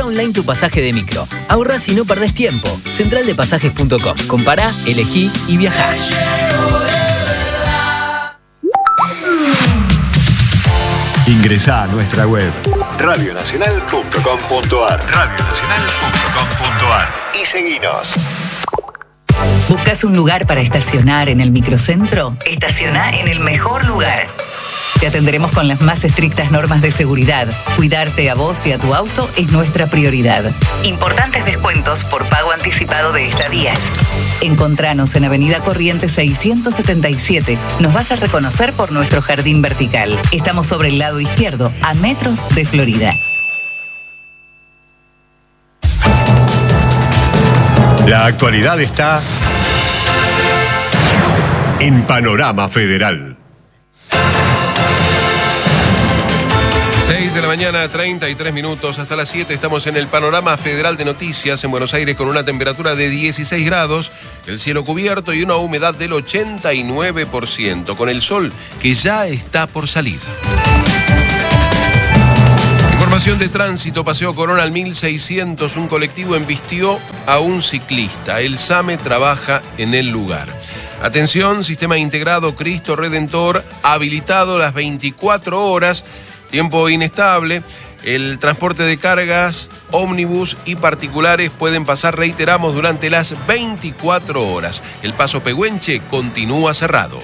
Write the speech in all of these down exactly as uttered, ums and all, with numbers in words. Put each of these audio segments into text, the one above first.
online tu pasaje de micro. Ahorrás y no perdés tiempo. central de pasajes punto com. Compará, elegí y viajá. Ingresá a nuestra web radio nacional punto com punto ar radio nacional punto com punto ar y seguinos. ¿Buscas un lugar para estacionar en el microcentro? Estaciona en el mejor lugar. Te atenderemos con las más estrictas normas de seguridad. Cuidarte a vos y a tu auto es nuestra prioridad. Importantes descuentos por pago anticipado de estadías. Encontranos en Avenida Corrientes seiscientos setenta y siete. Nos vas a reconocer por nuestro jardín vertical. Estamos sobre el lado izquierdo, a metros de Florida. La actualidad está en Panorama Federal. seis de la mañana, treinta y tres minutos, hasta las siete estamos en el Panorama Federal de Noticias en Buenos Aires con una temperatura de dieciséis grados, el cielo cubierto y una humedad del ochenta y nueve por ciento, con el sol que ya está por salir. Información de tránsito, Paseo Corona al mil seiscientos, un colectivo embistió a un ciclista. El SAME trabaja en el lugar. Atención, sistema integrado Cristo Redentor, habilitado las veinticuatro horas, tiempo inestable. El transporte de cargas, ómnibus y particulares pueden pasar, reiteramos, durante las veinticuatro horas. El paso Pehuenche continúa cerrado.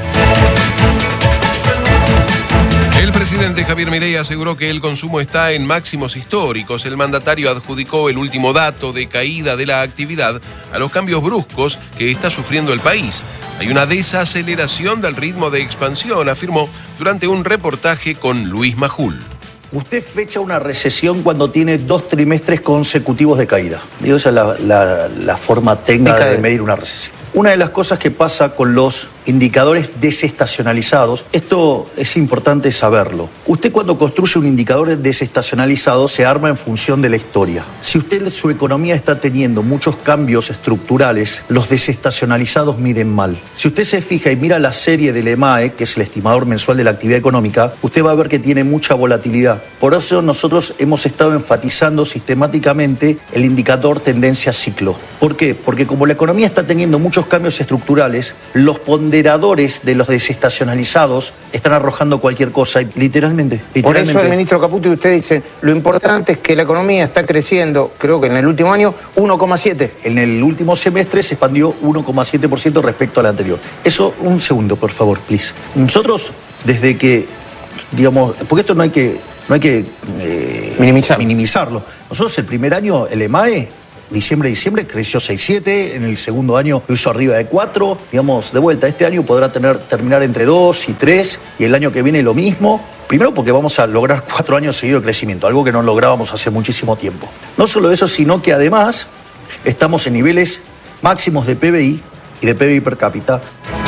El presidente Javier Milei aseguró que el consumo está en máximos históricos. El mandatario adjudicó el último dato de caída de la actividad a los cambios bruscos que está sufriendo el país. Hay una desaceleración del ritmo de expansión, afirmó durante un reportaje con Luis Majul. Usted fecha una recesión cuando tiene dos trimestres consecutivos de caída. Digo, esa es la, la, la forma técnica de medir una recesión. Una de las cosas que pasa con los indicadores desestacionalizados, esto es importante saberlo. Usted cuando construye un indicador desestacionalizado se arma en función de la historia. Si usted, su economía está teniendo muchos cambios estructurales, los desestacionalizados miden mal. Si usted se fija y mira la serie del E M A E, que es el estimador mensual de la actividad económica, usted va a ver que tiene mucha volatilidad. Por eso nosotros hemos estado enfatizando sistemáticamente el indicador tendencia ciclo. ¿Por qué? Porque como la economía está teniendo muchos cambios estructurales, los ponderadores de los desestacionalizados están arrojando cualquier cosa, y literalmente, literalmente. Por eso el ministro Caputo y usted dicen, lo importante es que la economía está creciendo, creo que en el último año, uno coma siete. En el último semestre se expandió uno coma siete por ciento respecto al anterior. Eso, un segundo, por favor, please. Nosotros, desde que, digamos, porque esto no hay que, no hay que eh, Minimizar. minimizarlo. Nosotros el primer año, el E M A E, diciembre, diciembre, creció seis coma siete, en el segundo año lo hizo arriba de cuatro, digamos, de vuelta, este año podrá tener, terminar entre dos y tres, y el año que viene lo mismo, primero porque vamos a lograr cuatro años seguidos de crecimiento, algo que no lográbamos hace muchísimo tiempo. No solo eso, sino que además estamos en niveles máximos de P B I y de P B I per cápita.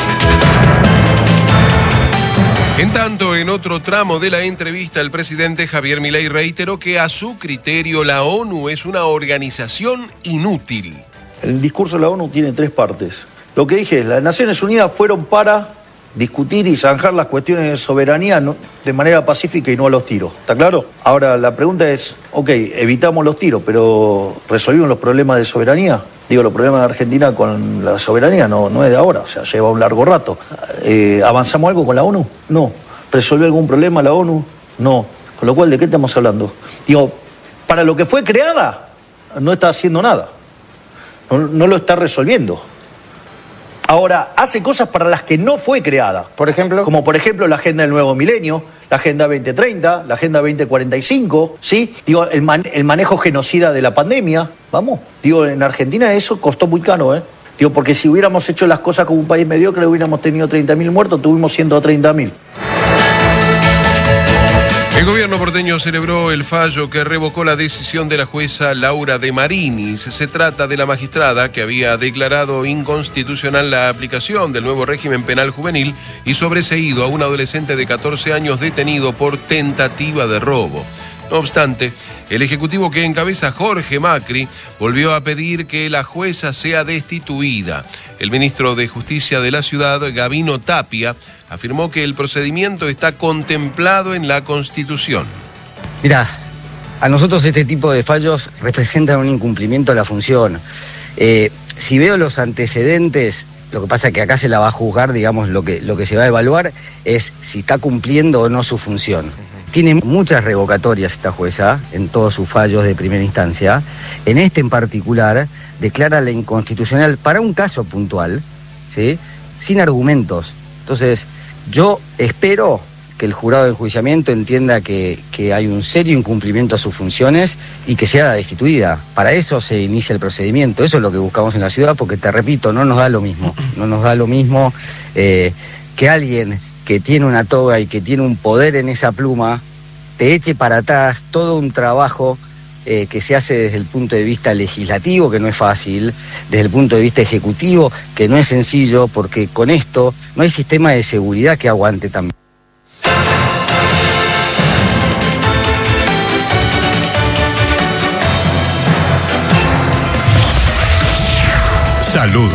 En tanto, en otro tramo de la entrevista, el presidente Javier Milei reiteró que a su criterio la ONU es una organización inútil. El discurso de la ONU tiene tres partes. Lo que dije es, las Naciones Unidas fueron para discutir y zanjar las cuestiones de soberanía no, de manera pacífica y no a los tiros. ¿Está claro? Ahora, la pregunta es, ok, evitamos los tiros, pero ¿resolvimos los problemas de soberanía? Digo, los problemas de Argentina con la soberanía no, no es de ahora, o sea, lleva un largo rato. Eh, ¿Avanzamos algo con la ONU? No. ¿Resolvió algún problema la ONU? No. Con lo cual, ¿de qué estamos hablando? Digo, para lo que fue creada, no está haciendo nada. No, no lo está resolviendo. Ahora, hace cosas para las que no fue creada. Por ejemplo. Como por ejemplo la Agenda del Nuevo Milenio, la Agenda veinte treinta, la Agenda veinte cuarenta y cinco, ¿sí? Digo, el, man, el manejo genocida de la pandemia. Vamos. Digo, en Argentina eso costó muy caro, ¿eh? Digo, porque si hubiéramos hecho las cosas como un país mediocre, hubiéramos tenido treinta mil muertos, tuvimos ciento treinta mil. El gobierno porteño celebró el fallo que revocó la decisión de la jueza Laura de Marinis. Se trata de la magistrada que había declarado inconstitucional la aplicación del nuevo régimen penal juvenil y sobreseído a un adolescente de catorce años detenido por tentativa de robo. No obstante, el ejecutivo que encabeza Jorge Macri volvió a pedir que la jueza sea destituida. El ministro de Justicia de la ciudad, Gabino Tapia, afirmó que el procedimiento está contemplado en la Constitución. Mirá, A nosotros este tipo de fallos representan un incumplimiento de la función. Eh, si veo los antecedentes, lo que pasa es que acá se la va a juzgar, digamos, lo que, lo que se va a evaluar es si está cumpliendo o no su función. Uh-huh. Tiene muchas revocatorias esta jueza en todos sus fallos de primera instancia. En este en particular, declara la inconstitucional para un caso puntual, ¿sí?, sin argumentos. Entonces, yo espero que el jurado de enjuiciamiento entienda que, que hay un serio incumplimiento a sus funciones y que sea destituida. Para eso se inicia el procedimiento. Eso es lo que buscamos en la ciudad, porque te repito, no nos da lo mismo. No nos da lo mismo eh, que alguien que tiene una toga y que tiene un poder en esa pluma te eche para atrás todo un trabajo eh, que se hace desde el punto de vista legislativo, que no es fácil, desde el punto de vista ejecutivo, que no es sencillo, porque con esto no hay sistema de seguridad que aguante también. Salud.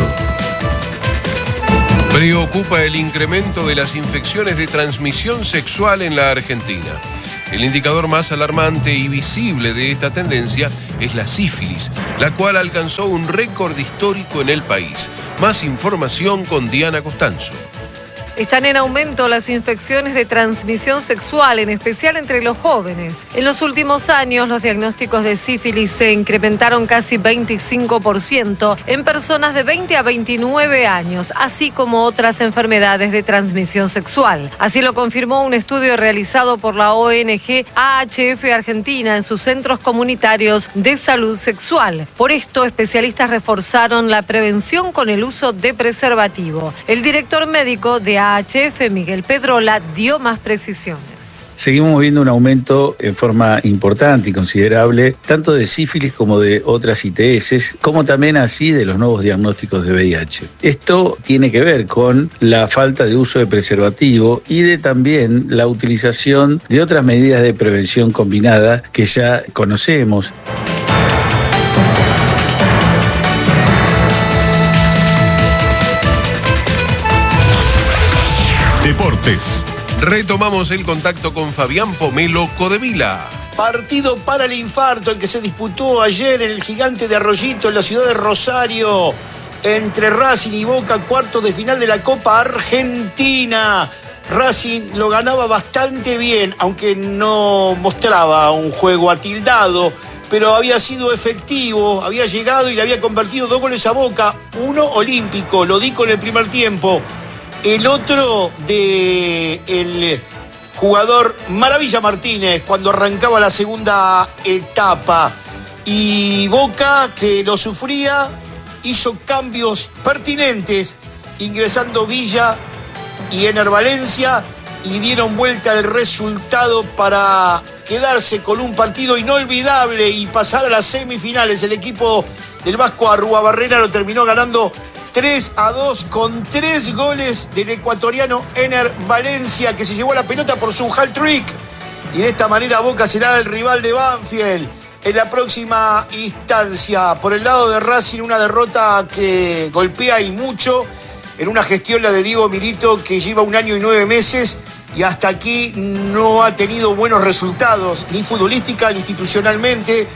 Preocupa el incremento de las infecciones de transmisión sexual en la Argentina. El indicador más alarmante y visible de esta tendencia es la sífilis, la cual alcanzó un récord histórico en el país. Más información con Diana Costanzo. Están en aumento las infecciones de transmisión sexual, en especial entre los jóvenes. En los últimos años, los diagnósticos de sífilis se incrementaron casi veinticinco por ciento en personas de veinte a veintinueve años, así como otras enfermedades de transmisión sexual. Así lo confirmó un estudio realizado por la O N G A H F Argentina en sus centros comunitarios de salud sexual. Por esto, especialistas reforzaron la prevención con el uso de preservativo. El director médico de A H F, Miguel Pedrola, dio más precisiones. Seguimos viendo un aumento en forma importante y considerable, tanto de sífilis como de otras I T S, como también así de los nuevos diagnósticos de V I H. Esto tiene que ver con la falta de uso de preservativo y de también la utilización de otras medidas de prevención combinada que ya conocemos. Deportes. Retomamos el contacto con Fabián Pomelo Codevila. Partido para el infarto, el que se disputó ayer en el Gigante de Arroyito, en la ciudad de Rosario, entre Racing y Boca, cuartos de final de la Copa Argentina. Racing lo ganaba bastante bien, aunque no mostraba un juego atildado, pero había sido efectivo, había llegado y le había convertido dos goles a Boca, uno olímpico, lo dijo en el primer tiempo. El otro de el jugador Maravilla Martínez cuando arrancaba la segunda etapa. Y Boca, que lo sufría, hizo cambios pertinentes, ingresando Villa y Ener Valencia, y dieron vuelta el resultado para quedarse con un partido inolvidable y pasar a las semifinales. El equipo del Vasco Arruabarrena lo terminó ganando tres a dos con tres goles del ecuatoriano Ener Valencia, que se llevó la pelota por su hat-trick. Y de esta manera Boca será el rival de Banfield en la próxima instancia. Por el lado de Racing, una derrota que golpea y mucho en una gestión, la de Diego Milito, que lleva un año y nueve meses y hasta aquí no ha tenido buenos resultados, ni futbolística ni institucionalmente.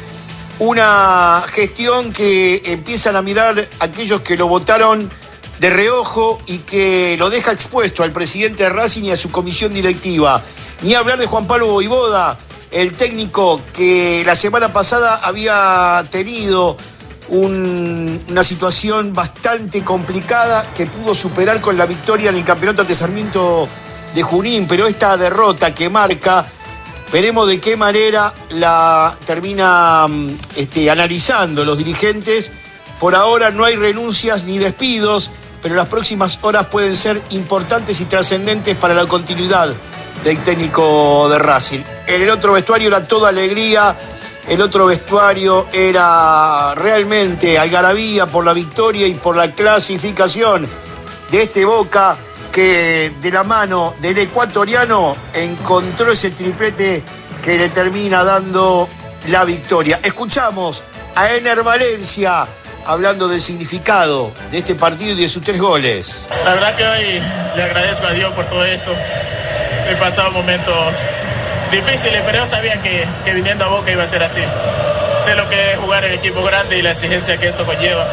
Una gestión que empiezan a mirar aquellos que lo votaron de reojo y que lo deja expuesto al presidente de Racing y a su comisión directiva. Ni hablar de Juan Pablo Voivoda, el técnico que la semana pasada había tenido un, una situación bastante complicada que pudo superar con la victoria en el campeonato de Sarmiento de Junín, pero esta derrota que marca, veremos de qué manera la termina este, analizando los dirigentes. Por ahora no hay renuncias ni despidos, pero las próximas horas pueden ser importantes y trascendentes para la continuidad del técnico de Racing. En el otro vestuario era toda alegría, el otro vestuario era realmente algarabía por la victoria y por la clasificación de este Boca, que de la mano del ecuatoriano encontró ese triplete que le termina dando la victoria. Escuchamos a Ener Valencia hablando del significado de este partido y de sus tres goles. La verdad que hoy le agradezco a Dios por todo esto. He pasado momentos difíciles, pero yo sabía que, que viniendo a Boca iba a ser así. Sé lo que es jugar en equipo grande y la exigencia que eso conlleva.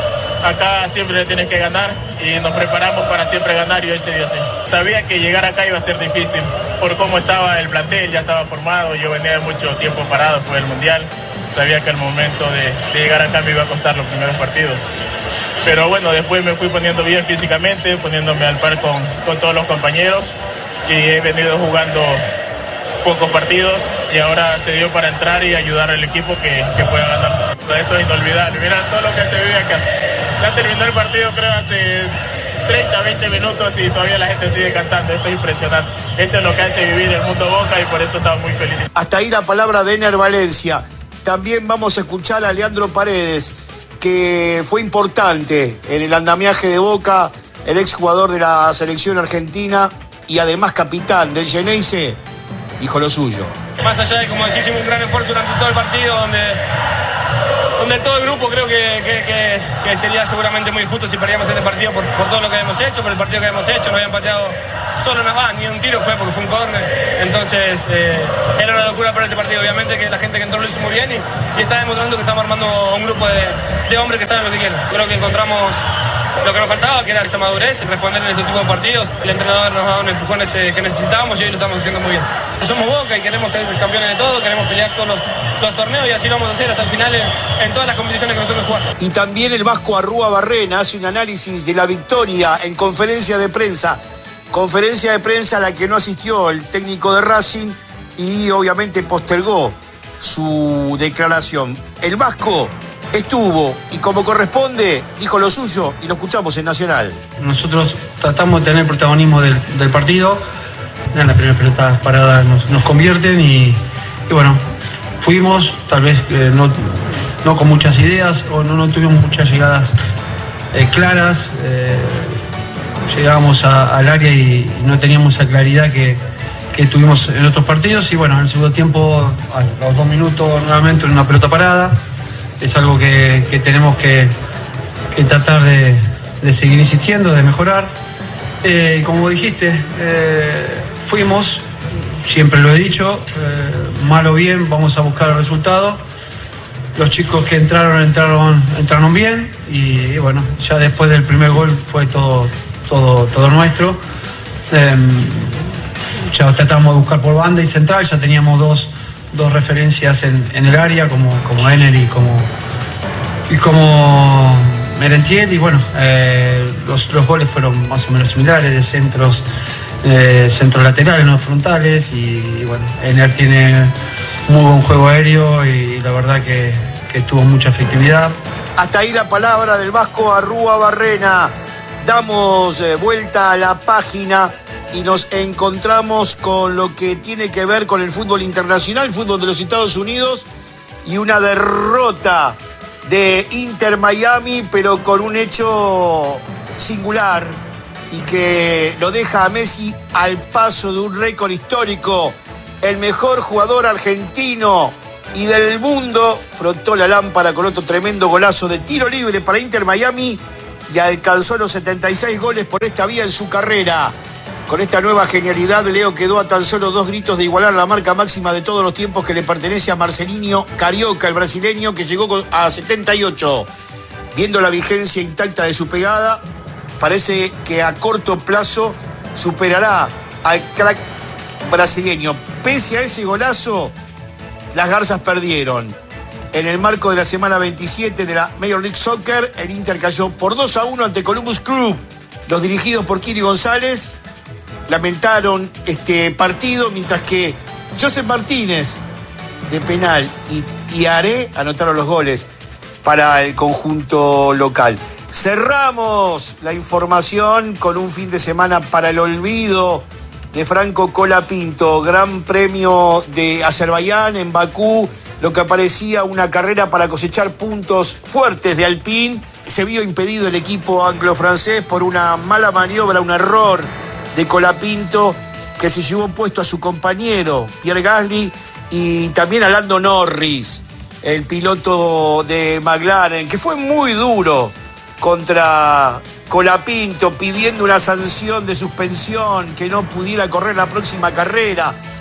Acá siempre le tienes que ganar y nos preparamos para siempre ganar y hoy se dio así. Sabía que llegar acá iba a ser difícil por cómo estaba el plantel, ya estaba formado, yo venía de mucho tiempo parado por el Mundial. Sabía que el momento de, de llegar acá me iba a costar los primeros partidos. Pero bueno, después me fui poniendo bien físicamente, poniéndome al par con, con todos los compañeros y he venido jugando pocos partidos y ahora se dio para entrar y ayudar al equipo que, que pueda ganar. Esto es inolvidable, mira todo lo que se vive acá. Ya terminó el partido creo hace treinta, veinte minutos y todavía la gente sigue cantando, esto es impresionante. Esto es lo que hace vivir el mundo Boca y por eso estamos muy felices. Hasta ahí la palabra de Ener Valencia. También vamos a escuchar a Leandro Paredes, que fue importante en el andamiaje de Boca, el exjugador de la selección argentina y además capitán del Geneise, dijo lo suyo. Más allá de, como decís, hicimos un gran esfuerzo durante todo el partido, donde, donde todo el grupo creo que, que, que, que sería seguramente muy injusto si perdíamos este partido por, por todo lo que hemos hecho, por el partido que hemos hecho, no habían pateado solo una más, ni un tiro fue porque fue un córner, entonces eh, era una locura para este partido, obviamente que la gente que entró lo hizo muy bien y, y está demostrando que estamos armando un grupo de, de hombres que saben lo que quieren. Creo que encontramos lo que nos faltaba, que era esa madurez, responder en este tipo de partidos. El entrenador nos ha dado un empujón que necesitábamos y hoy lo estamos haciendo muy bien. Somos Boca y queremos ser campeones de todo, queremos pelear todos los, los torneos y así lo vamos a hacer hasta el final en, en todas las competiciones que nos toque jugar. Y también el vasco Arrúa Barrena hace un análisis de la victoria en conferencia de prensa. Conferencia de prensa a la que no asistió el técnico de Racing y obviamente postergó su declaración. El vasco estuvo y como corresponde dijo lo suyo y lo escuchamos en Nacional. Nosotros tratamos de tener protagonismo del, del partido. En la primera pelota parada nos, nos convierten y, y bueno, fuimos tal vez eh, no, no con muchas ideas o no, no tuvimos muchas llegadas eh, claras. Eh, Llegábamos a, al área y no teníamos esa claridad que, que tuvimos en otros partidos y bueno, en el segundo tiempo, a los dos minutos nuevamente en una pelota parada, es algo que, que tenemos que, que tratar de, de seguir insistiendo, de mejorar. Eh, como dijiste, eh, fuimos, siempre lo he dicho, eh, mal o bien vamos a buscar el resultado. Los chicos que entraron, entraron, entraron bien y, y bueno, ya después del primer gol fue todo... Todo, todo nuestro. Eh, ya tratamos de buscar por banda y central, ya teníamos dos, dos referencias en, en el área, como, como Ener y como, y como Merentiel, y bueno, eh, los, los goles fueron más o menos similares, de centros, eh, centros laterales, no frontales, y, y bueno, Ener tiene muy buen juego aéreo y la verdad que, que tuvo mucha efectividad. Hasta ahí la palabra del vasco Arrúa Barrena. Damos eh, vuelta a la página y nos encontramos con lo que tiene que ver con el fútbol internacional, el fútbol de los Estados Unidos y una derrota de Inter Miami, pero con un hecho singular y que lo deja a Messi al paso de un récord histórico. El mejor jugador argentino y del mundo frotó la lámpara con otro tremendo golazo de tiro libre para Inter Miami y alcanzó los setenta y seis goles por esta vía en su carrera. Con esta nueva genialidad, Leo quedó a tan solo dos gritos de igualar la marca máxima de todos los tiempos que le pertenece a Marcelinho Carioca, el brasileño, que llegó a setenta y ocho. Viendo la vigencia intacta de su pegada, parece que a corto plazo superará al crack brasileño. Pese a ese golazo, las Garzas perdieron. En el marco de la semana veintisiete de la Major League Soccer, el Inter cayó por dos a uno ante Columbus Crew. Los dirigidos por Kiri González lamentaron este partido, mientras que Joseph Martínez, de penal, y Aré anotaron los goles para el conjunto local. Cerramos la información con un fin de semana para el olvido de Franco Colapinto. Gran Premio de Azerbaiyán en Bakú. Lo que parecía una carrera para cosechar puntos fuertes de Alpine, se vio impedido el equipo anglo-francés por una mala maniobra, un error de Colapinto, que se llevó puesto a su compañero Pierre Gasly y también a Lando Norris, el piloto de McLaren, que fue muy duro contra Colapinto, pidiendo una sanción de suspensión, que no pudiera correr la próxima carrera.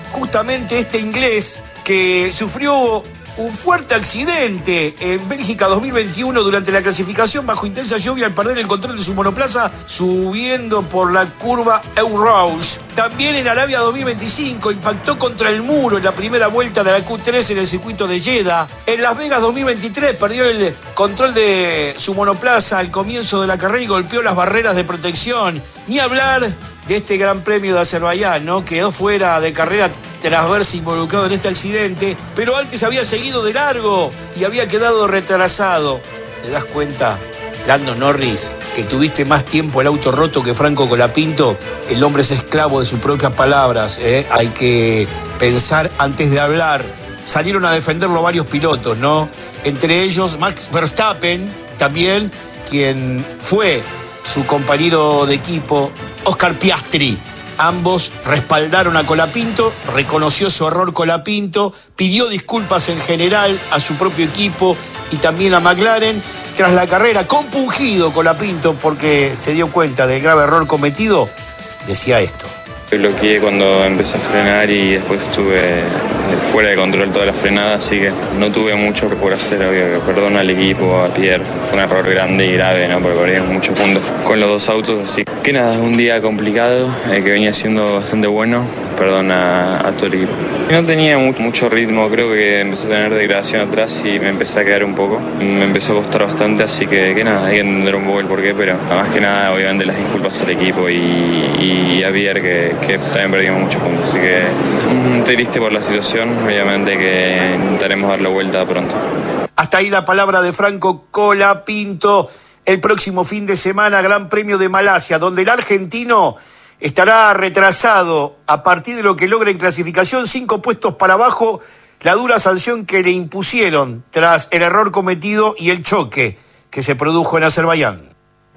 justamente este inglés que sufrió un fuerte accidente en Bélgica dos mil veintiuno durante la clasificación bajo intensa lluvia al perder el control de su monoplaza subiendo por la curva Eau-Rouge. También en Arabia dos mil veinticinco impactó contra el muro en la primera vuelta de la Q tres en el circuito de Jeddah. En Las Vegas dos mil veintitrés perdió el control de su monoplaza al comienzo de la carrera y golpeó las barreras de protección. Ni hablar de este Gran Premio de Azerbaiyán, ¿no? Quedó fuera de carrera tras haberse involucrado en este accidente, pero antes había seguido de largo y había quedado retrasado. ¿Te das cuenta, Lando Norris, que tuviste más tiempo el auto roto que Franco Colapinto? El hombre es esclavo de sus propias palabras, ¿eh? Hay que pensar antes de hablar. Salieron a defenderlo varios pilotos, ¿no? Entre ellos Max Verstappen, también, quien fue su compañero de equipo, Oscar Piastri. Ambos respaldaron a Colapinto, reconoció su error Colapinto, pidió disculpas en general a su propio equipo y también a McLaren. Tras la carrera, compungido Colapinto porque se dio cuenta del grave error cometido, decía esto. Bloqueé cuando empecé a frenar y después estuve fuera de control toda la frenada, así que no tuve mucho por hacer. Obvio, perdón al equipo, a Pierre, fue un error grande y grave, ¿no? Porque perdí muchos puntos con los dos autos, así que nada, un día complicado, eh, que venía siendo bastante bueno, perdón a, a todo el equipo. No tenía mucho, mucho ritmo, creo que empecé a tener degradación atrás y me empecé a quedar un poco. Me empezó a costar bastante, así que, que nada, hay que entender un poco el porqué, pero más que nada, obviamente, las disculpas al equipo y, y a Pierre, que que también perdimos muchos puntos, así que um, triste por la situación, obviamente que intentaremos dar la vuelta pronto. Hasta ahí la palabra de Franco Colapinto. El próximo fin de semana, Gran Premio de Malasia, donde el argentino estará retrasado a partir de lo que logra en clasificación, cinco puestos para abajo, la dura sanción que le impusieron tras el error cometido y el choque que se produjo en Azerbaiyán.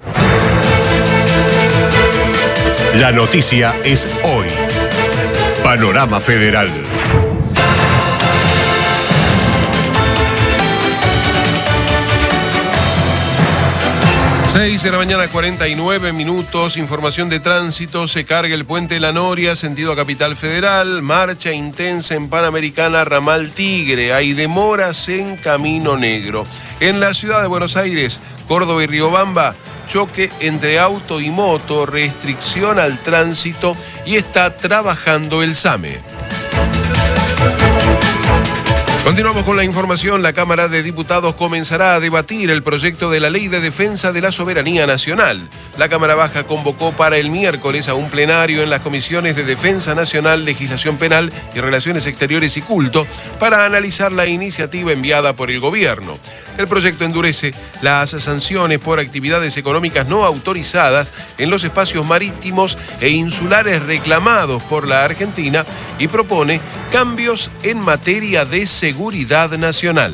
La noticia es hoy. Panorama Federal. seis de la mañana, cuarenta y nueve minutos. Información de tránsito. Se carga el puente La Noria, sentido a Capital Federal. Marcha intensa en Panamericana, ramal Tigre. Hay demoras en Camino Negro. En la ciudad de Buenos Aires, Córdoba y Riobamba, choque entre auto y moto, restricción al tránsito y está trabajando el SAME. Continuamos con la información. La Cámara de Diputados comenzará a debatir el proyecto de la Ley de Defensa de la Soberanía Nacional. La Cámara Baja convocó para el miércoles a un plenario en las comisiones de Defensa Nacional, Legislación Penal y Relaciones Exteriores y Culto para analizar la iniciativa enviada por el gobierno. El proyecto endurece las sanciones por actividades económicas no autorizadas en los espacios marítimos e insulares reclamados por la Argentina y propone cambios en materia de seguridad nacional.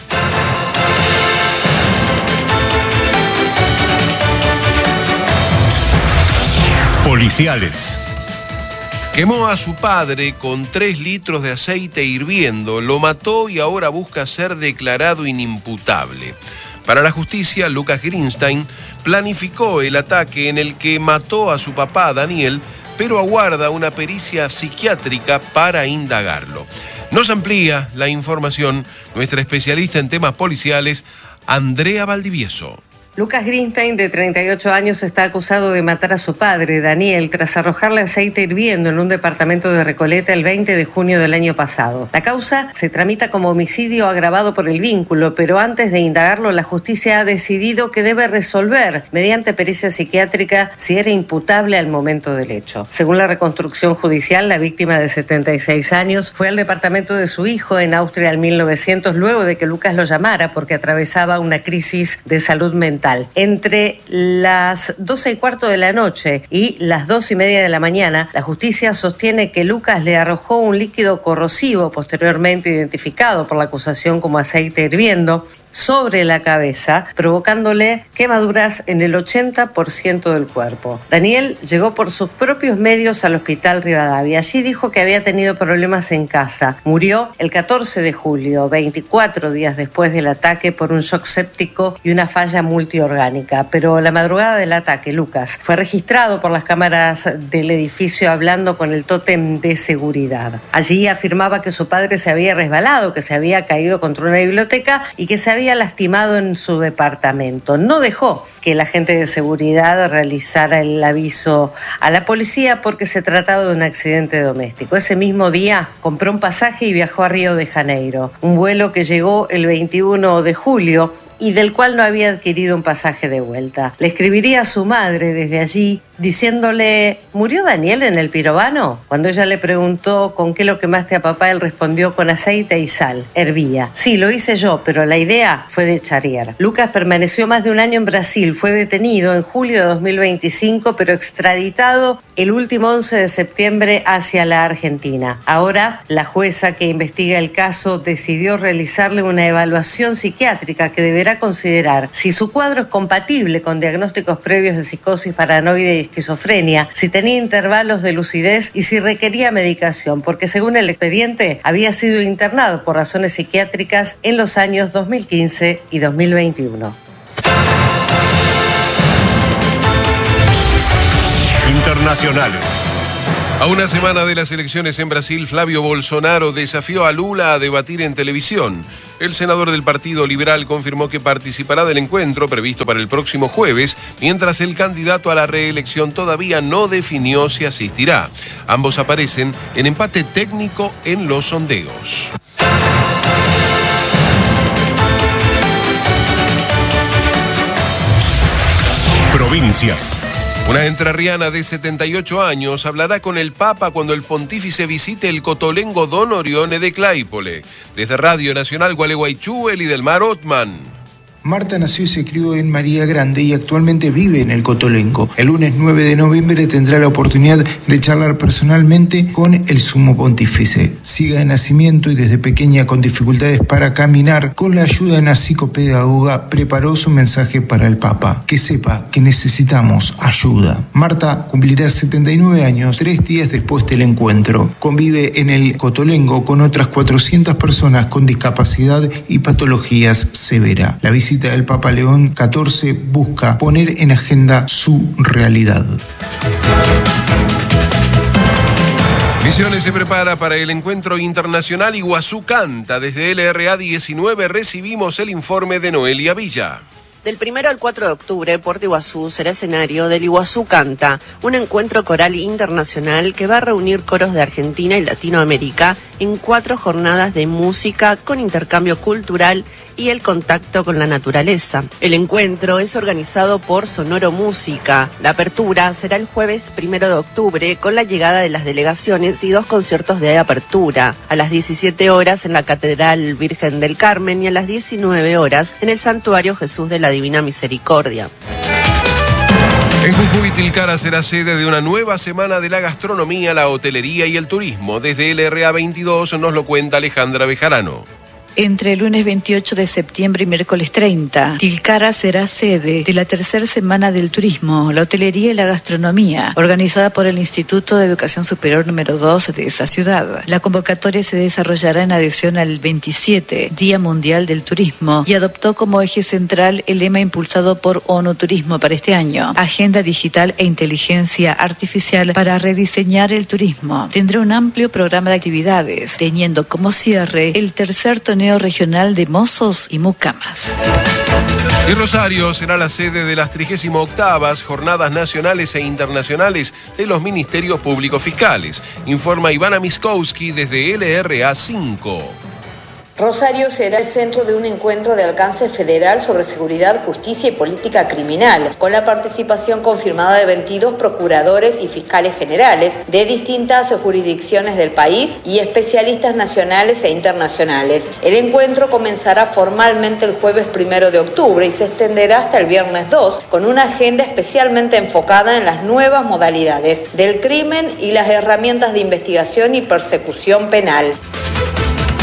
Policiales. Quemó a su padre con tres litros de aceite hirviendo, lo mató y ahora busca ser declarado inimputable. Para la justicia, Lucas Greenstein planificó el ataque en el que mató a su papá, Daniel, pero aguarda una pericia psiquiátrica para indagarlo. Nos amplía la información nuestra especialista en temas policiales, Andrea Valdivieso. Lucas Greenstein, de treinta y ocho años, está acusado de matar a su padre, Daniel, tras arrojarle aceite hirviendo en un departamento de Recoleta el veinte de junio del año pasado. La causa se tramita como homicidio agravado por el vínculo, pero antes de indagarlo, la justicia ha decidido que debe resolver, mediante pericia psiquiátrica, si era imputable al momento del hecho. Según la reconstrucción judicial, la víctima de setenta y seis años fue al departamento de su hijo en Austria en mil novecientos, luego de que Lucas lo llamara porque atravesaba una crisis de salud mental. Entre las doce y cuarto de la noche y las dos y media de la mañana, la justicia sostiene que Lucas le arrojó un líquido corrosivo, posteriormente identificado por la acusación como aceite hirviendo, sobre la cabeza, provocándole quemaduras en el ochenta por ciento del cuerpo. Daniel llegó por sus propios medios al hospital Rivadavia. Allí dijo que había tenido problemas en casa. Murió el catorce de julio, veinticuatro días después del ataque, por un shock séptico y una falla multiorgánica. Pero la madrugada del ataque, Lucas fue registrado por las cámaras del edificio hablando con el tótem de seguridad. Allí afirmaba que su padre se había resbalado, que se había caído contra una biblioteca y que se había lastimado en su departamento. No dejó que el agente de seguridad realizara el aviso a la policía porque se trataba de un accidente doméstico. Ese mismo día compró un pasaje y viajó a Río de Janeiro, un vuelo que llegó el veintiuno de julio y del cual no había adquirido un pasaje de vuelta. Le escribiría a su madre desde allí diciéndole: ¿murió Daniel en el pirobano? Cuando ella le preguntó con qué lo quemaste a papá, él respondió: con aceite y sal, hervía. Sí, lo hice yo, pero la idea fue de Charier. Lucas permaneció más de un año en Brasil, fue detenido en julio de dos mil veinticinco, pero extraditado el último once de septiembre hacia la Argentina. Ahora, la jueza que investiga el caso decidió realizarle una evaluación psiquiátrica que deberá considerar si su cuadro es compatible con diagnósticos previos de psicosis paranoide y esquizofrenia, si tenía intervalos de lucidez y si requería medicación, porque según el expediente había sido internado por razones psiquiátricas en los años dos mil quince y dos mil veintiuno. Internacionales. A una semana de las elecciones en Brasil, Flavio Bolsonaro desafió a Lula a debatir en televisión. El senador del Partido Liberal confirmó que participará del encuentro previsto para el próximo jueves, mientras el candidato a la reelección todavía no definió si asistirá. Ambos aparecen en empate técnico en los sondeos. Provincias. Una entrerriana de setenta y ocho años hablará con el Papa cuando el pontífice visite el cotolengo Don Orione de Claypole. Desde Radio Nacional Gualeguaychú, Eli del Mar Otman. Marta nació y se crió en María Grande y actualmente vive en el Cotolengo. El lunes nueve de noviembre tendrá la oportunidad de charlar personalmente con el sumo pontífice. Siga de nacimiento y desde pequeña con dificultades para caminar, con la ayuda de una psicopedagoga preparó su mensaje para el Papa. Que sepa que necesitamos ayuda. Marta cumplirá setenta y nueve años tres días después del encuentro. Convive en el Cotolengo con otras cuatrocientas personas con discapacidad y patologías severas. La visita del Papa León catorce busca poner en agenda su realidad. Misiones se prepara para el encuentro internacional Iguazú Canta. Desde L R A diecinueve recibimos el informe de Noelia Villa. Del primero al cuatro de octubre, Puerto Iguazú será escenario del Iguazú Canta, un encuentro coral internacional que va a reunir coros de Argentina y Latinoamérica en cuatro jornadas de música con intercambio cultural y el contacto con la naturaleza. El encuentro es organizado por Sonoro Música. La apertura será el jueves primero de octubre con la llegada de las delegaciones y dos conciertos de apertura. A las diecisiete horas en la Catedral Virgen del Carmen y a las diecinueve horas en el Santuario Jesús de la Divina Misericordia. En Jujuy, Tilcara será sede de una nueva semana de la gastronomía, la hotelería y el turismo. Desde L R A veintidós nos lo cuenta Alejandra Bejarano. Entre el lunes veintiocho de septiembre y miércoles treinta, Tilcara será sede de la tercera semana del turismo, la hotelería y la gastronomía, organizada por el Instituto de Educación Superior número dos de esa ciudad. La convocatoria se desarrollará en adición al veintisiete Día Mundial del Turismo y adoptó como eje central el lema impulsado por ONU Turismo para este año: Agenda Digital e Inteligencia Artificial para rediseñar el turismo. Tendrá un amplio programa de actividades, teniendo como cierre el tercer torneo regional de mozos y mucamas. Y Rosario será la sede de las trigésimo octavas Jornadas Nacionales e Internacionales de los Ministerios Públicos Fiscales, informa Ivana Miskowski desde L R A cinco. Rosario será el centro de un encuentro de alcance federal sobre seguridad, justicia y política criminal, con la participación confirmada de veintidós procuradores y fiscales generales de distintas jurisdicciones del país y especialistas nacionales e internacionales. El encuentro comenzará formalmente el jueves primero de octubre y se extenderá hasta el viernes dos, con una agenda especialmente enfocada en las nuevas modalidades del crimen y las herramientas de investigación y persecución penal.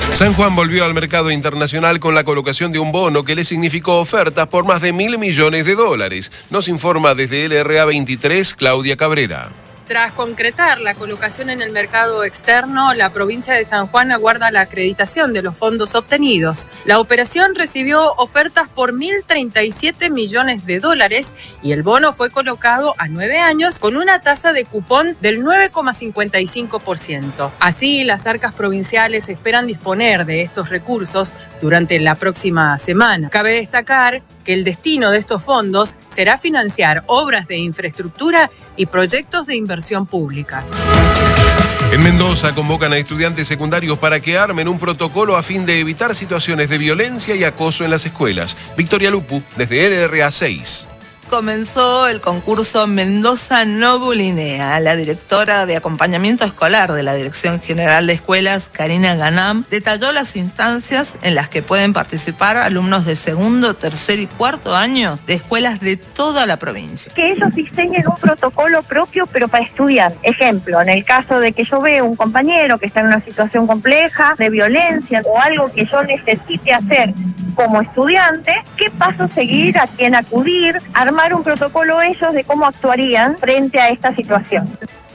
San Juan volvió al mercado internacional con la colocación de un bono que le significó ofertas por más de mil millones de dólares. Nos informa desde L R A veintitrés, Claudia Cabrera. Tras concretar la colocación en el mercado externo, la provincia de San Juan aguarda la acreditación de los fondos obtenidos. La operación recibió ofertas por mil treinta y siete millones de dólares y el bono fue colocado a nueve años con una tasa de cupón del nueve coma cincuenta y cinco por ciento. Así, las arcas provinciales esperan disponer de estos recursos durante la próxima semana. Cabe destacar que el destino de estos fondos será financiar obras de infraestructura y proyectos de inversión pública. En Mendoza convocan a estudiantes secundarios para que armen un protocolo a fin de evitar situaciones de violencia y acoso en las escuelas. Victoria Lupu, desde L R A seis. Comenzó el concurso Mendoza No Bulinea. La directora de acompañamiento escolar de la Dirección General de Escuelas, Karina Ganam, detalló las instancias en las que pueden participar alumnos de segundo, tercer y cuarto año de escuelas de toda la provincia. Que ellos diseñen un protocolo propio, pero para estudiar. Ejemplo, en el caso de que yo vea un compañero que está en una situación compleja, de violencia o algo que yo necesite hacer como estudiante, ¿qué paso seguir? ¿A quién acudir? Armar un protocolo ellos de cómo actuarían frente a esta situación.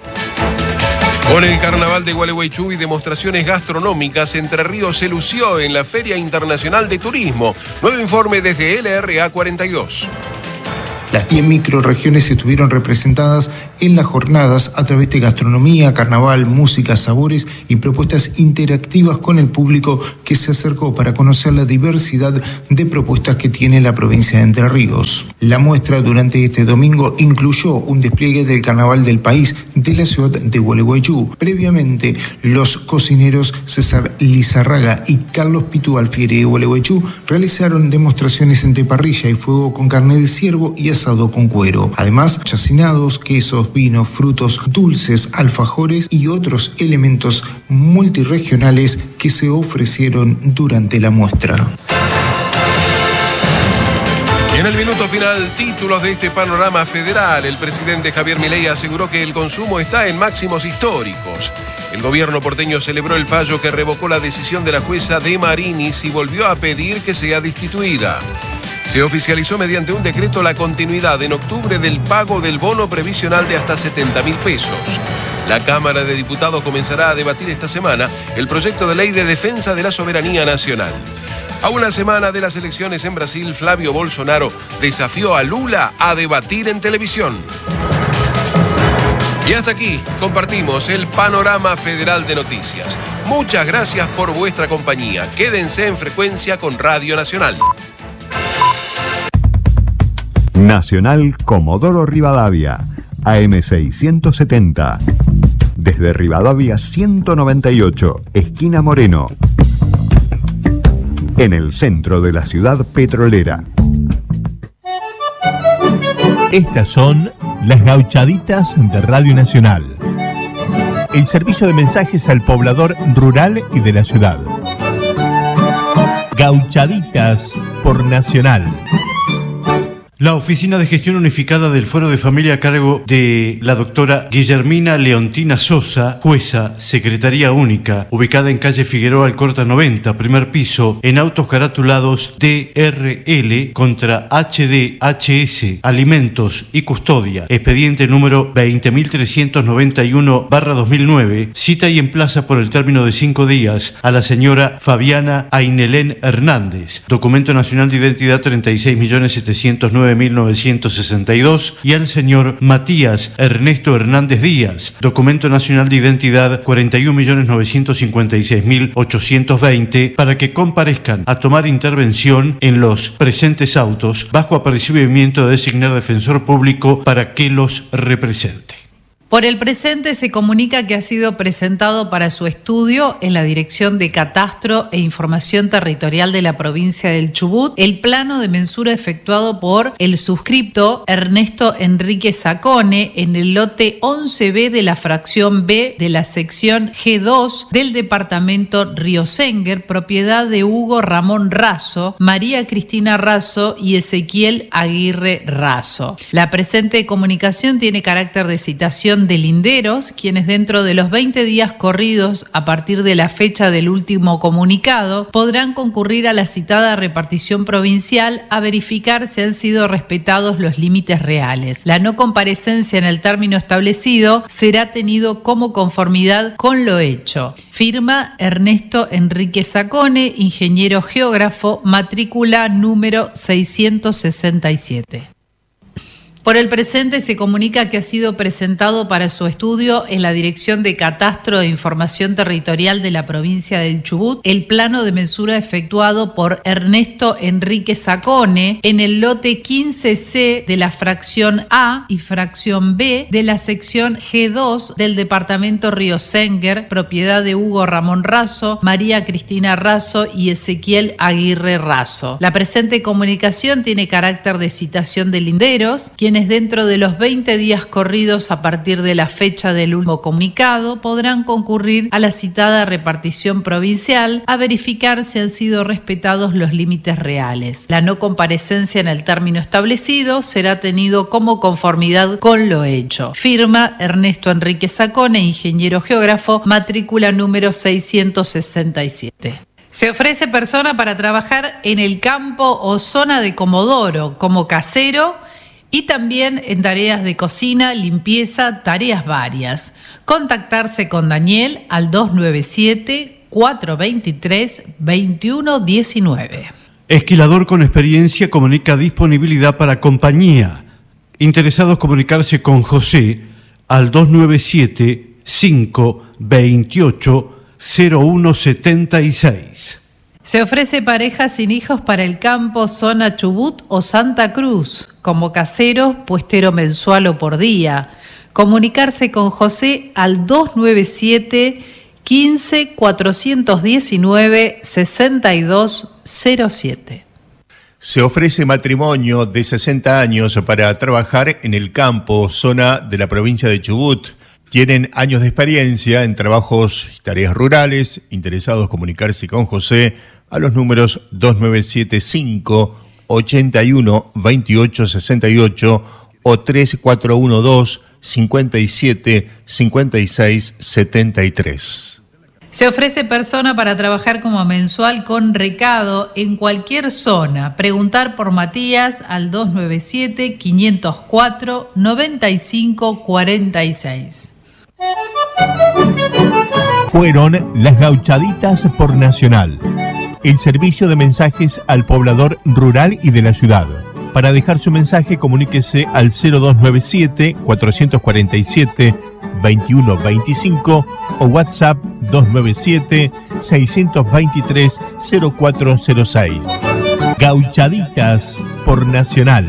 Con el Carnaval de Gualeguaychú y demostraciones gastronómicas, Entre Ríos se lució en la Feria Internacional de Turismo. Nuevo informe desde L R A cuarenta y dos. Las diez microrregiones estuvieron representadas en las jornadas a través de gastronomía, carnaval, música, sabores y propuestas interactivas con el público que se acercó para conocer la diversidad de propuestas que tiene la provincia de Entre Ríos. La muestra durante este domingo incluyó un despliegue del carnaval del país de la ciudad de Gualeguaychú. Previamente, los cocineros César Lizarraga y Carlos Pitu Alfieri de Gualeguaychú realizaron demostraciones entre parrilla y fuego con carne de ciervo y asado con cuero. Además, chacinados, quesos, vinos, frutos, dulces, alfajores y otros elementos multirregionales que se ofrecieron durante la muestra. Y en el minuto final, títulos de este panorama federal. El presidente Javier Milei aseguró que el consumo está en máximos históricos. El gobierno porteño celebró el fallo que revocó la decisión de la jueza De Marinis y volvió a pedir que sea destituida. Se oficializó mediante un decreto la continuidad en octubre del pago del bono previsional de hasta setenta mil pesos. La Cámara de Diputados comenzará a debatir esta semana el proyecto de ley de defensa de la soberanía nacional. A una semana de las elecciones en Brasil, Flavio Bolsonaro desafió a Lula a debatir en televisión. Y hasta aquí compartimos el panorama federal de noticias. Muchas gracias por vuestra compañía. Quédense en frecuencia con Radio Nacional. Nacional Comodoro Rivadavia, A M seiscientos setenta. Desde Rivadavia ciento noventa y ocho, esquina Moreno. En el centro de la ciudad petrolera. Estas son las gauchaditas de Radio Nacional. El servicio de mensajes al poblador rural y de la ciudad. Gauchaditas por Nacional. La Oficina de Gestión Unificada del Fuero de Familia a cargo de la doctora Guillermina Leontina Sosa, jueza, Secretaría Única, ubicada en calle Figueroa Alcorta noventa, primer piso, en autos carátulados D R L contra H D H S, Alimentos y Custodia, expediente número veinte mil trescientos noventa y uno barra dos mil nueve, cita y emplaza por el término de cinco días a la señora Fabiana Ainelén Hernández, documento nacional de identidad treinta y seis millones setecientos nueve mil novecientos sesenta y dos, y al señor Matías Ernesto Hernández Díaz, documento nacional de identidad cuarenta y un millones novecientos cincuenta y seis mil ochocientos veinte, para que comparezcan a tomar intervención en los presentes autos bajo apercibimiento de designar defensor público para que los represente. Por el presente se comunica que ha sido presentado para su estudio en la Dirección de Catastro e Información Territorial de la provincia del Chubut el plano de mensura efectuado por el suscripto Ernesto Enrique Sacone en el lote once B de la fracción B de la sección G dos del departamento Río Senguer, propiedad de Hugo Ramón Razo, María Cristina Razo y Ezequiel Aguirre Razo. La presente comunicación tiene carácter de citación sección de linderos, quienes dentro de los veinte días corridos a partir de la fecha del último comunicado podrán concurrir a la citada repartición provincial a verificar si han sido respetados los límites reales. La no comparecencia en el término establecido será tenido como conformidad con lo hecho. Firma Ernesto Enrique Sacone, ingeniero geógrafo, matrícula número seiscientos sesenta y siete. Por el presente se comunica que ha sido presentado para su estudio en la Dirección de Catastro e Información Territorial de la provincia del Chubut el plano de mensura efectuado por Ernesto Enrique Sacone en el lote quince ce de la fracción A y fracción B de la sección ge dos del departamento Río Senguer, propiedad de Hugo Ramón Razo, María Cristina Razo y Ezequiel Aguirre Razo. La presente comunicación tiene carácter de citación de linderos, quienes dentro de los veinte días corridos a partir de la fecha del último comunicado podrán concurrir a la citada repartición provincial a verificar si han sido respetados los límites reales. La no comparecencia en el término establecido será tenido como conformidad con lo hecho. Firma Ernesto Enrique Sacone, ingeniero geógrafo, matrícula número seiscientos sesenta y siete. Se ofrece persona para trabajar en el campo o zona de Comodoro como casero y también en tareas de cocina, limpieza, tareas varias. Contactarse con Daniel al dos nueve siete, cuatro dos tres, dos uno uno nueve. Esquilador con experiencia comunica disponibilidad para compañía. Interesados comunicarse con José al dos nueve siete, cinco dos ocho, cero uno siete seis. Se ofrece pareja sin hijos para el campo, zona Chubut o Santa Cruz, como casero, puestero mensual o por día. Comunicarse con José al dos nueve siete, quince, cuatrocientos diecinueve, sesenta y dos cero siete. Se ofrece matrimonio de sesenta años para trabajar en el campo, zona de la provincia de Chubut. Tienen años de experiencia en trabajos y tareas rurales. Interesados comunicarse con José a los números dos nueve siete cinco, ochenta y uno, veintiocho sesenta y ocho o tres cuatro uno dos, cincuenta y siete, cincuenta y seis setenta y tres. Se ofrece persona para trabajar como mensual con recado en cualquier zona. Preguntar por Matías al dos nueve siete, quinientos cuatro, noventa y cinco cuarenta y seis. Fueron las Gauchaditas por Nacional, el servicio de mensajes al poblador rural y de la ciudad. Para dejar su mensaje, comuníquese al cero dos nueve siete, cuatrocientos cuarenta y siete, veintiuno veinticinco o WhatsApp dos nueve siete, seiscientos veintitrés, cero cuatro cero seis. Gauchaditas por Nacional.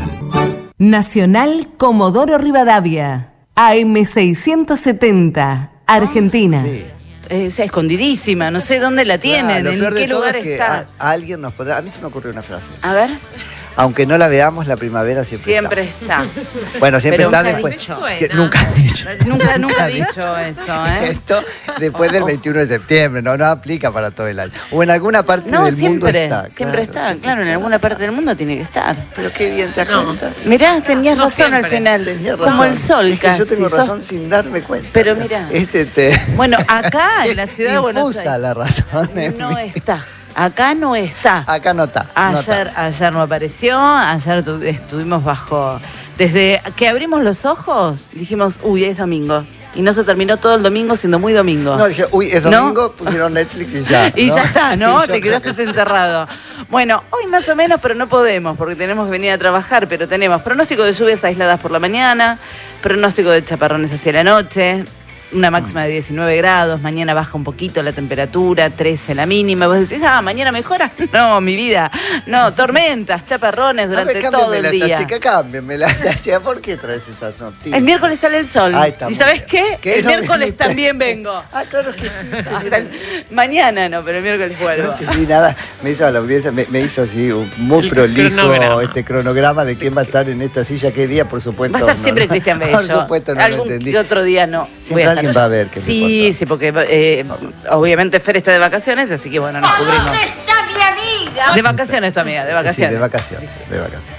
Nacional Comodoro Rivadavia, A M seiscientos setenta, Argentina. Sí. Es escondidísima, no sé dónde la tienen, Claro, lo en peor de qué todo lugar es que está. a- alguien nos podrá... A mí se me ocurrió una frase. A ver. Aunque no la veamos, la primavera siempre, Siempre está. está. Bueno, siempre Pero está nunca después. dicho. que nunca ha dicho. Nunca, nunca he dicho. dicho eso, ¿eh? Esto después del veintiuno de septiembre, no, no aplica para todo el año. O en alguna parte No, del mundo siempre, está. siempre claro. está, claro, en alguna parte del mundo tiene que estar. Pero qué bien te das cuenta. Mirá, tenías No razón al siempre. final. Tenías Como razón. el sol Es que casi. yo tengo sos- razón sin darme cuenta. Pero mira, Este te... bueno, acá en la ciudad de Buenos Infusa Aires la razón. en no mí. está. Acá no está. Acá no está. no Ayer, está. ayer no apareció, ayer tu- estuvimos bajo. Desde que abrimos los ojos, dijimos, uy, es domingo. Y no se terminó todo el domingo siendo muy domingo. No, dije, uy, es ¿No? domingo, pusieron Netflix y ya. Y ¿no? ya está, ¿no? Sí, yo Te creo quedaste que sí. encerrado. Bueno, hoy más o menos, pero no podemos, porque tenemos que venir a trabajar, pero tenemos pronóstico de lluvias aisladas por la mañana, pronóstico de chaparrones hacia la noche, una máxima de diecinueve grados, mañana baja un poquito la temperatura, trece la mínima. Vos decís, ah, ¿mañana mejora? No, mi vida, no, tormentas, chaparrones durante A ver, todo el cámbiamela, día. esta chica, cámbiamela. esta chica. ¿Por qué traes esas noticias? El miércoles sale el sol. Ahí está, ¿Y muy sabes bien. qué? ¿Qué? El No, miércoles mi- también vengo. Ah, claro que sí. Hasta el- Mañana no, pero el miércoles vuelvo. No entendí nada. Me hizo a la audiencia, me, me hizo así un muy El prolijo cronograma. este cronograma de quién va a estar en esta silla, qué día, por supuesto. Va a estar no, siempre no. Cristian Bello. Por supuesto, no lo Algún entendí. que otro día no. Siempre voy a alguien estar va a yo. ver que me Sí, sí, porque eh, obviamente Fer está de vacaciones, así que bueno, nos cubrimos. está mi amiga? De vacaciones tu amiga, de Sí, vacaciones. de vacaciones, de vacaciones.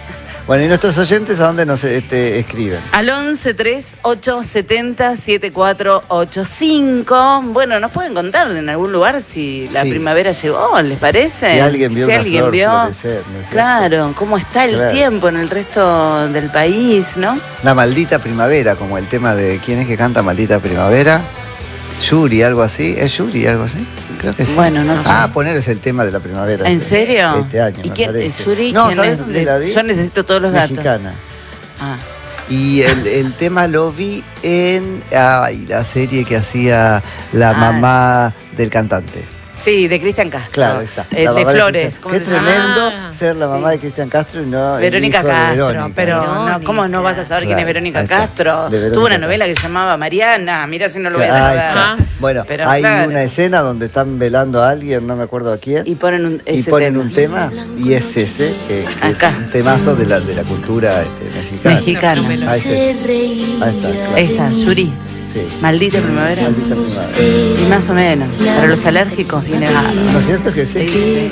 Bueno, ¿y nuestros oyentes a dónde nos este, escriben? Al once tres ocho setenta setenta y cuatro ochenta y cinco. Bueno, nos pueden contar en algún lugar si la Sí. primavera llegó, ¿les parece? Si alguien vio Si una alguien flor vio. florecer, ¿no es cierto? Claro, cómo está el Claro. tiempo en el resto del país, ¿no? La maldita primavera, como el tema de ¿quién es que canta Maldita Primavera? Yuri, algo así. ¿Es Yuri, algo así? Creo que sí. Bueno, no sé. Ah, poner es el tema de la primavera. ¿En este- serio? Este año, ¿Y me quién parece. es Yuri? No, ¿Quién ¿sabes es? dónde la vi? Yo necesito todos los datos. Mexicana. Ah. Y el, el tema lo vi en ay, la serie que hacía la Ah. mamá del cantante. Sí, de Cristian Castro. Claro, ahí está. Eh, La de mamá Flores. Cristian- ¿Cómo Qué se llama? tremendo Ah, ser la mamá de Cristian Castro y no el Verónica hijo de Castro, Verónica. pero no, ¿cómo no vas a saber quién es Claro, Verónica ahí está. Castro? De Verónica Tuvo una Castro. novela que se llamaba Mariana, mira si no lo voy a Ahí saber. está. Bueno, Pero hay claro. una escena donde están velando a alguien, no me acuerdo a quién. Y ponen un, y ese ponen tema. un tema y es ese, que, que Acá. es un temazo de la, de la cultura este, mexicana. Mexicana. Ahí, sí. Ahí está, claro. Ahí está, Yuri. Sí. Maldita primavera. Maldita primavera. Y más o menos. Para los alérgicos viene bárbaro. ¿No es cierto que sí?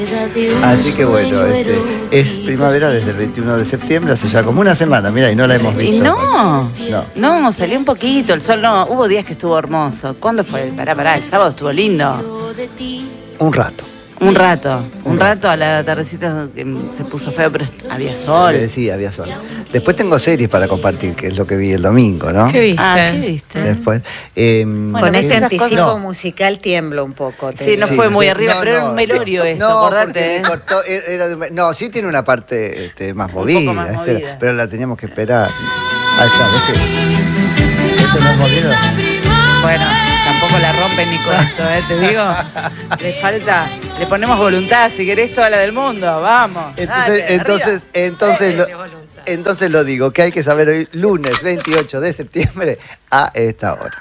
Así que bueno, este, es primavera desde el veintiuno de septiembre, hace ya como una semana, mira, y no la hemos visto. Y no, No. no, salió un poquito, el sol no, hubo días que estuvo hermoso. ¿Cuándo fue? Pará, pará, el sábado estuvo lindo. Un rato. Un rato, un rato a la tardecita que se puso feo, pero est- había sol. Le decía, había sol. Después tengo series para compartir, que es lo que vi el domingo, ¿no? ¿Qué viste? Ah, ¿qué viste? Después. eh, Con ese esas anticipo cosas- musical tiemblo un poco. te Sí, no digo. fue muy sí, arriba, no, pero era no, un melorio no, esto, no, acordate. porque le ¿eh? cortó, era de un- no, sí tiene una parte este, más movida, más este, movida. pero la teníamos que esperar. Ahí está, ¿ves que? ¿Esto no es movido? Bueno, tampoco la rompen ni con esto, ¿eh? Te digo, le falta, le ponemos voluntad, si querés toda la del mundo, vamos. Entonces, dale, entonces, arriba. entonces, lo, entonces lo digo, que hay que saber hoy, lunes veintiocho de septiembre, a esta hora.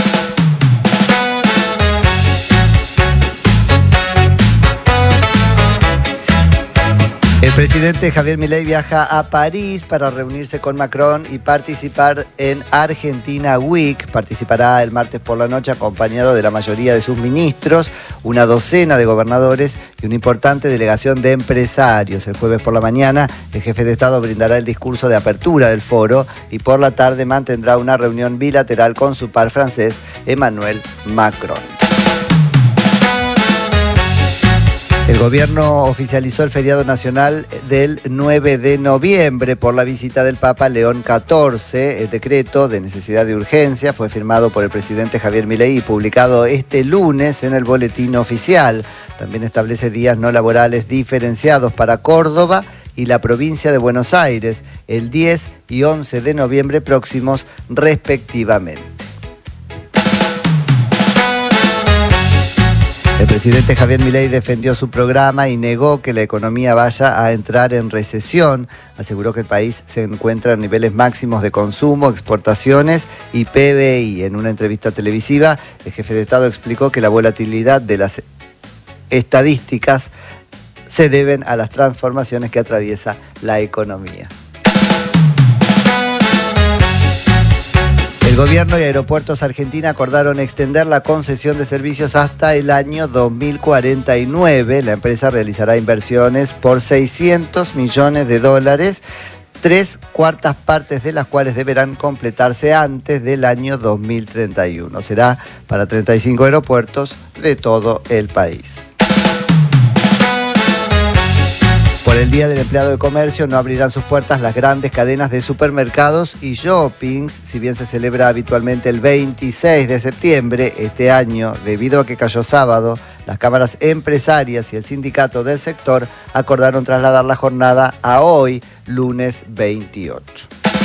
El presidente Javier Milei viaja a París para reunirse con Macron y participar en Argentina Week. Participará el martes por la noche acompañado de la mayoría de sus ministros, una docena de gobernadores y una importante delegación de empresarios. El jueves por la mañana, el jefe de Estado brindará el discurso de apertura del foro y por la tarde mantendrá una reunión bilateral con su par francés, Emmanuel Macron. El gobierno oficializó el feriado nacional del nueve de noviembre por la visita del Papa León catorce. El decreto de necesidad de urgencia fue firmado por el presidente Javier Milei y publicado este lunes en el boletín oficial. También establece días no laborales diferenciados para Córdoba y la provincia de Buenos Aires, el diez y once de noviembre próximos respectivamente. El presidente Javier Milei defendió su programa y negó que la economía vaya a entrar en recesión. Aseguró que el país se encuentra en niveles máximos de consumo, exportaciones y P B I. En una entrevista televisiva, el jefe de Estado explicó que la volatilidad de las estadísticas se deben a las transformaciones que atraviesa la economía. El gobierno y Aeropuertos Argentina acordaron extender la concesión de servicios hasta el año dos mil cuarenta y nueve. La empresa realizará inversiones por seiscientos millones de dólares, tres cuartas partes de las cuales deberán completarse antes del año dos mil treinta y uno. Será para treinta y cinco aeropuertos de todo el país. Por el Día del Empleado de Comercio no abrirán sus puertas las grandes cadenas de supermercados y shoppings. Si bien se celebra habitualmente el veintiséis de septiembre, este año, debido a que cayó sábado, las cámaras empresarias y el sindicato del sector acordaron trasladar la jornada a hoy, lunes veintiocho.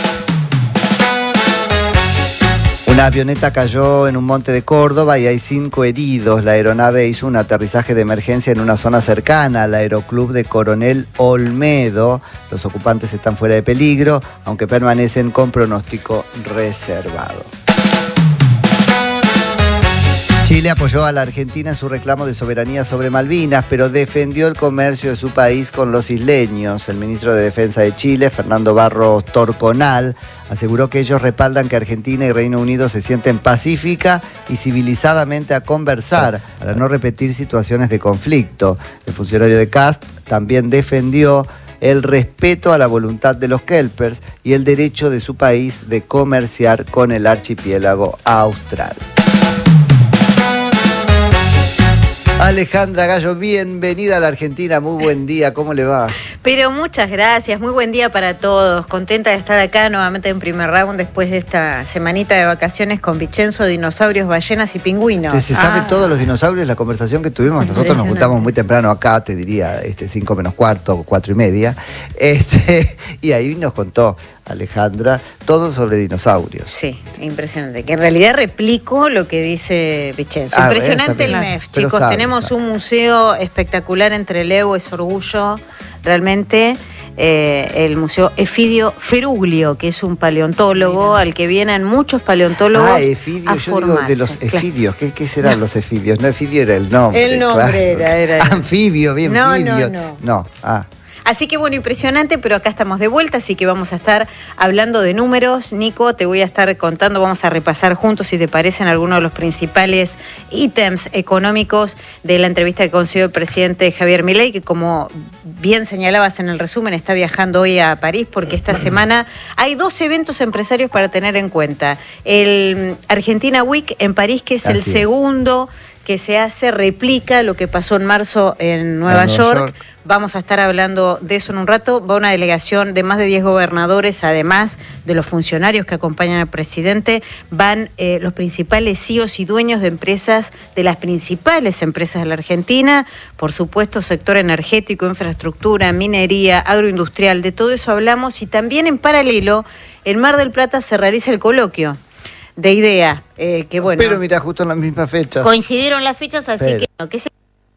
Una avioneta cayó en un monte de Córdoba y hay cinco heridos. La aeronave hizo un aterrizaje de emergencia en una zona cercana al aeroclub de Coronel Olmedo. Los ocupantes están fuera de peligro, aunque permanecen con pronóstico reservado. Chile apoyó a la Argentina en su reclamo de soberanía sobre Malvinas, pero defendió el comercio de su país con los isleños. El ministro de Defensa de Chile, Fernando Barros Torconal, aseguró que ellos respaldan que Argentina y Reino Unido se sienten pacífica y civilizadamente a conversar para no repetir situaciones de conflicto. El funcionario de C A S T también defendió el respeto a la voluntad de los kelpers y el derecho de su país de comerciar con el archipiélago austral. Alejandra Gallo, bienvenida a la Argentina, muy buen día, ¿cómo le va? Pero muchas gracias, muy buen día para todos, contenta de estar acá nuevamente en primer round después de esta semanita de vacaciones con Vicenzo, dinosaurios, ballenas y pingüinos. ¿Se sabe ah. todos los dinosaurios, la conversación que tuvimos? Nosotros nos juntamos muy temprano acá, te diría, este, cinco menos cuarto, cuatro y media, este, y ahí nos contó Alejandra todo sobre dinosaurios. Sí, impresionante, que en realidad replico lo que dice Vicenzo. Ah, Impresionante el M E F, Pero chicos, sabe, tenemos sabe. un museo espectacular entre Leo, es orgullo, realmente. Eh, el Museo Efidio Feruglio, que es un paleontólogo Mira. al que vienen muchos paleontólogos Ah, Efidio, a yo formarse. digo de los Claro. efidios, ¿qué, qué serán no. los efidios? No, efidio era el nombre. El nombre claro. era, era. Anfibio, bien, No, fidio. no, no. No, ah. Así que bueno, impresionante, pero acá estamos de vuelta, así que vamos a estar hablando de números. Nico, te voy a estar contando, vamos a repasar juntos, si te parecen, algunos de los principales ítems económicos de la entrevista que concedió el presidente Javier Milei, que como bien señalabas en el resumen, está viajando hoy a París, porque esta semana hay dos eventos empresarios para tener en cuenta. El Argentina Week en París, que es Así el es. segundo que se hace, replica lo que pasó en marzo en Nueva, En Nueva York. York. Vamos a estar hablando de eso en un rato. Va una delegación de más de diez gobernadores, además de los funcionarios que acompañan al presidente. Van eh, los principales C E Os y dueños de empresas, de las principales empresas de la Argentina. Por supuesto, sector energético, infraestructura, minería, agroindustrial, de todo eso hablamos. Y también en paralelo, en Mar del Plata se realiza el coloquio de IDEA, eh, que bueno... Pero mira, justo en la misma fecha. Coincidieron las fechas, así Pero. que... No, que se...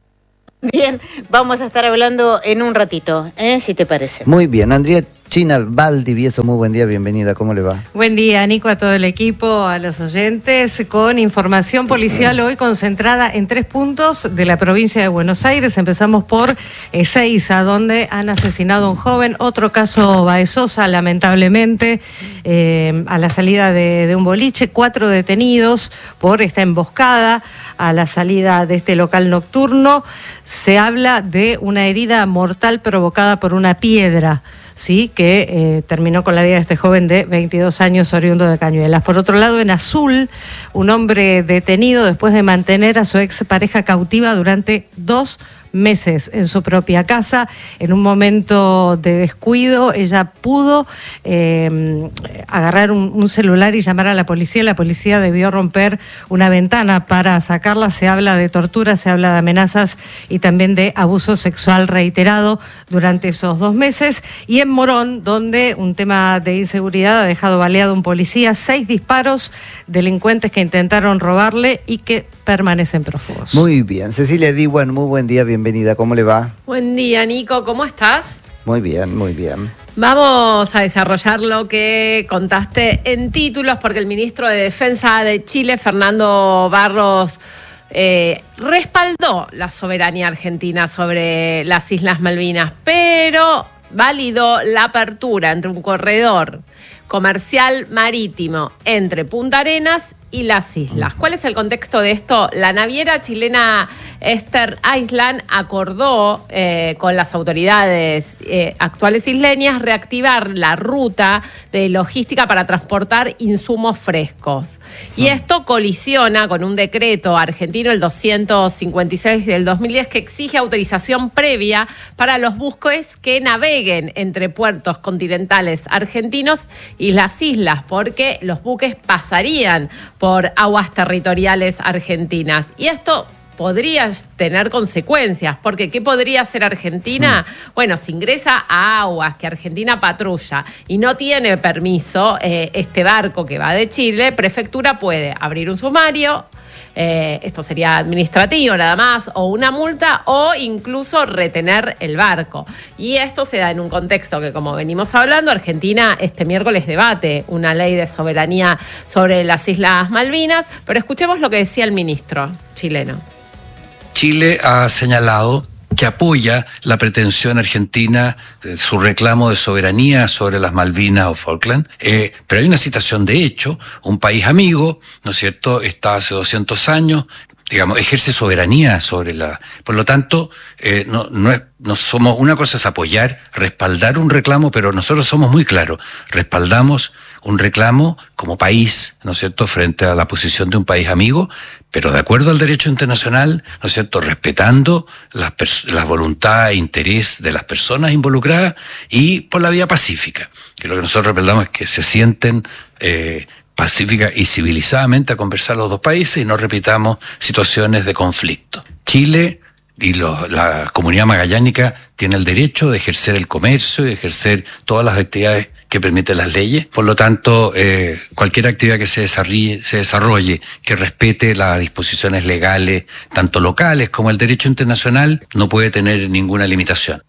Bien, vamos a estar hablando en un ratito, ¿eh? Si te parece. Muy bien, Andrea China Valdivieso, muy buen día, bienvenida, ¿cómo le va? Buen día, Nico, a todo el equipo, a los oyentes, con información policial hoy concentrada en tres puntos de la provincia de Buenos Aires. Empezamos por Ezeiza, donde han asesinado a un joven, otro caso Baezosa, lamentablemente, eh, a la salida de, de un boliche, cuatro detenidos por esta emboscada a la salida de este local nocturno. Se habla de una herida mortal provocada por una piedra, sí, que eh, terminó con la vida de este joven de veintidós años, oriundo de Cañuelas. Por otro lado, en Azul, un hombre detenido después de mantener a su expareja cautiva durante dos meses en su propia casa. En un momento de descuido, ella pudo eh, agarrar un, un celular y llamar a la policía. La policía debió romper una ventana para sacarla. Se habla de tortura, se habla de amenazas y también de abuso sexual reiterado durante esos dos meses. Y en Morón, donde un tema de inseguridad ha dejado baleado un policía, seis disparos, delincuentes que intentaron robarle y que permanecen prófugos. Muy bien, Cecilia Diwan, muy buen día, bienvenida, ¿cómo le va? Buen día, Nico, ¿cómo estás? Muy bien, muy bien. Vamos a desarrollar lo que contaste en títulos, porque el ministro de Defensa de Chile, Fernando Barros, eh, respaldó la soberanía argentina sobre las Islas Malvinas, pero validó la apertura entre un corredor comercial marítimo entre Punta Arenas y las islas. ¿Cuál es el contexto de esto? La naviera chilena Esther Island acordó eh, con las autoridades eh, actuales isleñas reactivar la ruta de logística para transportar insumos frescos. Y esto colisiona con un decreto argentino, el doscientos cincuenta y seis del dos mil diez, que exige autorización previa para los buques que naveguen entre puertos continentales argentinos y las islas, porque los buques pasarían por aguas territoriales argentinas. Y esto podría tener consecuencias, porque ¿qué podría hacer Argentina? Mm. Bueno, si ingresa a aguas que Argentina patrulla y no tiene permiso eh, este barco que va de Chile, Prefectura puede abrir un sumario, eh, esto sería administrativo nada más, o una multa, o incluso retener el barco. Y esto se da en un contexto que, como venimos hablando, Argentina este miércoles debate una ley de soberanía sobre las Islas Malvinas, pero escuchemos lo que decía el ministro chileno. Chile ha señalado que apoya la pretensión argentina, eh, su reclamo de soberanía sobre las Malvinas o Falkland, eh, pero hay una situación de hecho, un país amigo, ¿no es cierto?, está hace doscientos años, digamos, ejerce soberanía sobre la... Por lo tanto, eh, no, no, es, no somos... Una cosa es apoyar, respaldar un reclamo, pero nosotros somos muy claros. Respaldamos un reclamo como país, ¿no es cierto?, frente a la posición de un país amigo, pero de acuerdo al derecho internacional, ¿no es cierto?, respetando la, la voluntad e interés de las personas involucradas y por la vía pacífica. Que lo que nosotros respaldamos es que se sienten... Eh, pacífica y civilizadamente a conversar los dos países y no repitamos situaciones de conflicto. Chile y lo, la comunidad magallánica tiene el derecho de ejercer el comercio y de ejercer todas las actividades que permiten las leyes. Por lo tanto, eh, cualquier actividad que se desarrolle, se desarrolle, que respete las disposiciones legales, tanto locales como el derecho internacional, no puede tener ninguna limitación.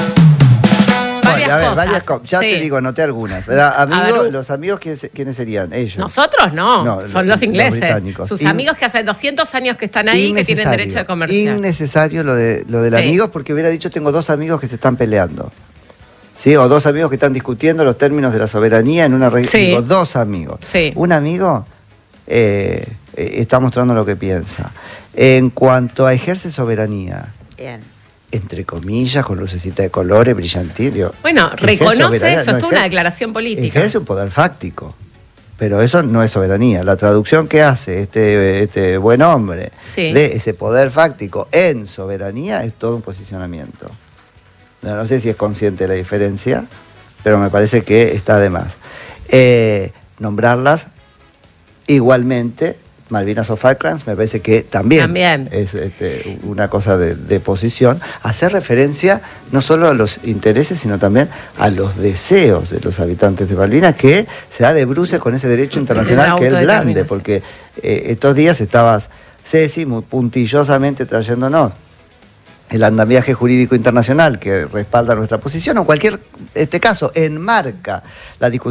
A ver, varias cosas. Ya sí. te digo, anoté algunas. Amigos, ver, los amigos, ¿quiénes, ¿quiénes serían? Ellos. Nosotros no, no son los, los ingleses. Los Sus In... amigos que hace doscientos años que están ahí, que tienen derecho de comerciar. Innecesario lo, de, lo del sí. amigos, porque hubiera dicho, tengo dos amigos que se están peleando. ¿Sí? O dos amigos que están discutiendo los términos de la soberanía en una región. Sí. Digo, dos amigos. Sí. Un amigo eh, está mostrando lo que piensa. En cuanto a ejerce soberanía. Bien. Entre comillas, con lucecita de colores, brillantísimo. Bueno, reconoce, eso, no, es una declaración política. Es un poder fáctico, pero eso no es soberanía. La traducción que hace este, este buen hombre sí. de ese poder fáctico en soberanía es todo un posicionamiento. No, no sé si es consciente de la diferencia, pero me parece que está de más. Eh, nombrarlas igualmente... Malvinas o Falklands, me parece que también, también. es este, una cosa de, de posición, hacer referencia no solo a los intereses, sino también a los deseos de los habitantes de Malvinas, que se da de bruces con ese derecho internacional que él blande, porque eh, estos días estabas, Ceci, muy puntillosamente trayéndonos el andamiaje jurídico internacional que respalda nuestra posición, o en cualquier este caso enmarca la discusión